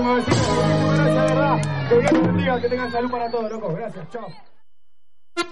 vecinos. Muchísimas gracias, de verdad. Que Dios los bendiga, que tengan salud para todos, loco. Gracias, chao.